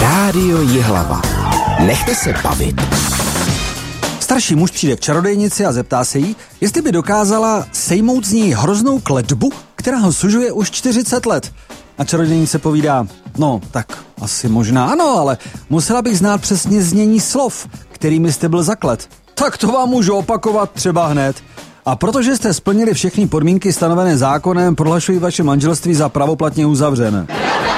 Rádio Jihlava. Nechte se bavit. Starší muž přijde k čarodejnici a zeptá se jí, jestli by dokázala sejmout z ní hroznou kletbu, která ho sužuje už 40 let. A čarodějnice povídá, no tak asi možná ano, ale musela bych znát přesně znění slov, kterými jste byl zaklet. Tak to vám můžu opakovat třeba hned. A protože jste splnili všechny podmínky stanovené zákonem, prohlašuji vaše manželství za pravoplatně uzavřené.